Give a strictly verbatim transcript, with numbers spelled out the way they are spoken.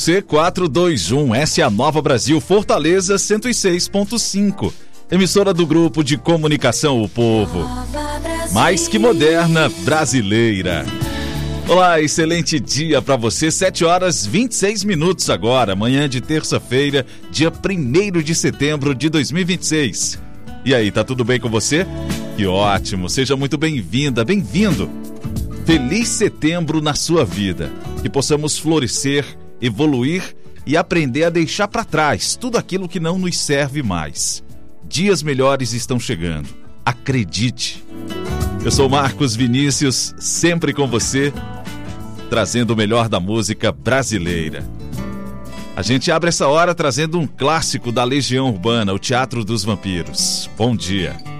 C quatrocentos e vinte e um. Essa é a Nova Brasil, Fortaleza cento e seis ponto cinco. Emissora do Grupo de Comunicação O Povo. Mais que moderna, brasileira. Olá, excelente dia para você. sete horas e vinte e seis minutos agora, manhã de terça-feira, dia primeiro de setembro de dois mil e vinte e seis. E aí, tá tudo bem com você? Que ótimo, seja muito bem-vinda, bem-vindo. Feliz setembro na sua vida. Que possamos florescer, evoluir e aprender a deixar para trás tudo aquilo que não nos serve mais. Dias melhores estão chegando. Acredite. Eu sou Marcos Vinícius, sempre com você, trazendo o melhor da música brasileira. A gente abre essa hora trazendo um clássico da Legião Urbana, o Teatro dos Vampiros. Bom dia.